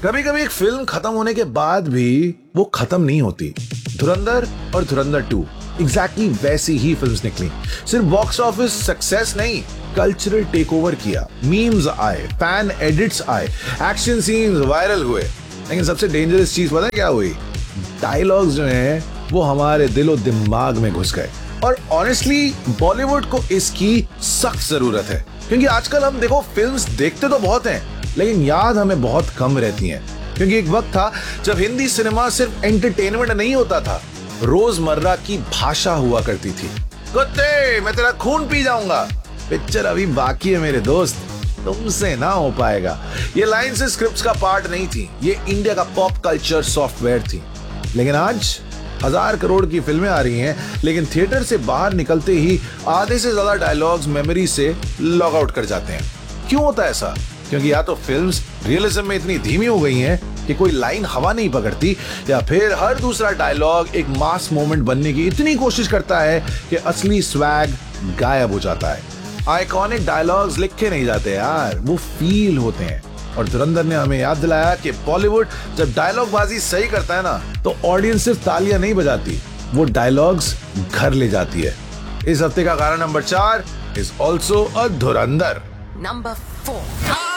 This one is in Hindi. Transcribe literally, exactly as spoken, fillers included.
कभी कभी एक फिल्म खत्म होने के बाद भी वो खत्म नहीं होती। धुरंधर और धुरंधर टू एग्जैक्टली वैसी ही फिल्म्स निकली। सिर्फ बॉक्स ऑफिस सक्सेस नहीं, कल्चरल टेक ओवर किया, मीम्स आए, फैन एडिट्स आए, एक्शन सीन्स वायरल हुए। लेकिन सबसे डेंजरस चीज पता है क्या हुई? डायलॉग्स जो हैं वो हमारे दिलो दिमाग में घुस गए। और ऑनेस्टली बॉलीवुड को इसकी सख्त जरूरत है, क्योंकि आजकल हम देखो फिल्म्स देखते तो बहुत हैं लेकिन याद हमें बहुत कम रहती हैं। क्योंकि एक वक्त था जब हिंदी सिनेमा सिर्फ एंटरटेनमेंट नहीं होता था, रोजमर्रा की भाषा हुआ करती थी। कुत्ते मैं तेरा खून पी जाऊंगा, पिक्चर अभी बाकी है मेरे दोस्त, तुमसे ना हो पाएगा। ये लाइन से स्क्रिप्ट्स का पार्ट नहीं थी, ये इंडिया का पॉप कल्चर सॉफ्टवेयर थी। लेकिन आज हजार करोड़ की फिल्में आ रही हैं, लेकिन थिएटर से बाहर निकलते ही आधे से ज्यादा डायलॉग्स मेमोरी से लॉग आउट कर जाते हैं। क्यों होता है ऐसा? क्योंकि या तो फिल्म्स रियलिज्म में इतनी धीमी हो गई हैं कि कोई लाइन हवा नहीं पकड़ती, या फिर हर दूसरा डायलॉग एक मास मोमेंट बनने की इतनी कोशिश करता है कि असली स्वैग गायब हो जाता है। आइकॉनिक डायलॉग्स लिखे नहीं जाते यार, वो फील होते हैं। और धुरंधर ने हमें याद दिलाया कि बॉलीवुड जब डायलॉग बाजी सही करता है ना, तो ऑडियंस सिर्फ तालियां नहीं बजाती, वो डायलॉग्स घर ले जाती है। इस हफ्ते का गाना नंबर चार is also a Dhurandhar. Number four.